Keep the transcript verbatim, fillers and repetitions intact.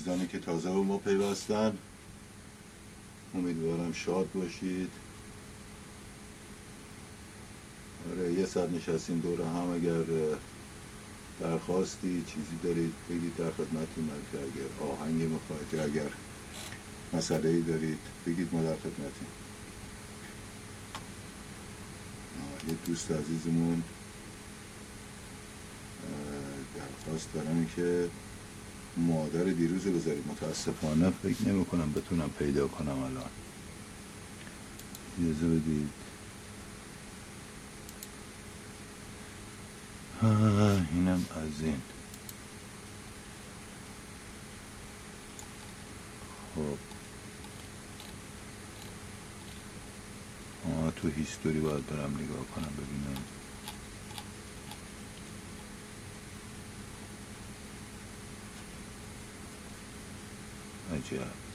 عزیزانی که تازه به ما پیوستن، امیدوارم شاد باشید. آره یه ساعت نشستیم دور هم، اگر درخواستی چیزی دارید بگید در خدمتتون. اگر آهنگی میخواید، اگر مسئله‌ای دارید بگید، ما در خدمتیم. یه دوست عزیزمون درخواست دارم که مادر دیروز بذارید. متاسفانه فکر نمی کنم بتونم پیدا کنم الان. اجازه بدید. ها اینم از این. خب آه تو هیستوری باید برم نگاه کنم ببینم. عجب.